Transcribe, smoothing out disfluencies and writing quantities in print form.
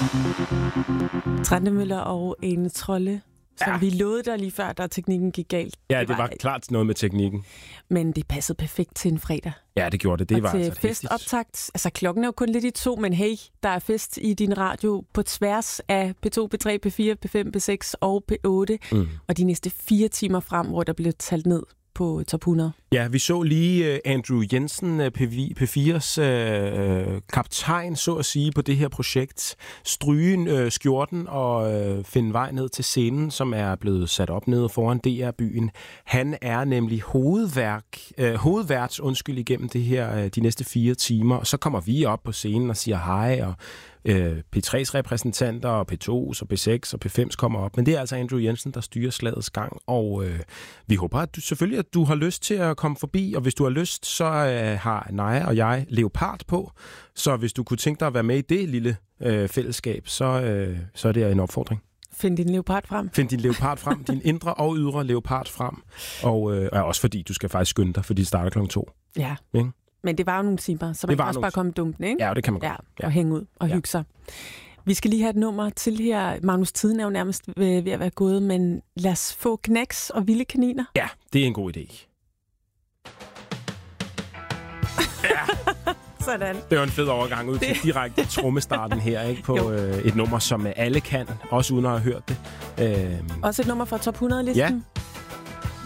Trandemøller og Ane Trolle, som vi lovede dig lige før, da teknikken gik galt. Ja, det var klart noget med teknikken. Men det passede perfekt til en fredag. Ja, det gjorde det. Det og var til altså festoptakt. Altså, klokken er jo kun lidt i 2, men hey, der er fest i din radio på tværs af P2, P3, P4, P5, P6 og P8. Og de næste 4 timer frem, hvor der blev talt ned på top 100. Ja, vi så lige Andrew Jensen, P4's kaptajn, så at sige, på det her projekt, stryge skjorten og finde vej ned til scenen, som er blevet sat op nede foran DR-byen. Han er nemlig hovedvært igennem det her de næste 4 timer, og så kommer vi op på scenen og siger hej, og P3's repræsentanter, og P2's og P6 og P5's kommer op. Men det er altså Andrew Jensen, der styrer slagets gang, og vi håber at du har lyst til at komme forbi, og hvis du har lyst, så har Naja og jeg leopard på, så hvis du kunne tænke dig at være med i det lille fællesskab, så er det en opfordring. Find din leopard frem. Find din leopard frem, din indre og ydre leopard frem, og også fordi du skal faktisk skynde dig, fordi det starter kl. 2. Ja. Ikke? Men det var jo nogle timer, så man kan også bare komme dumpende, ikke? Ja, det kan man godt. Ja, og hænge ud og hygge sig. Vi skal lige have et nummer til her. Magnus, tiden er jo nærmest ved at være gået, men lad os få Knacks og Vilde Kaniner. Ja, det er en god idé. Ja. Sådan. Det var en fed overgang ud til direkte trommestarten her, ikke? På et nummer, som alle kan, også uden at have hørt det. Også et nummer fra top 100-listen. Ja,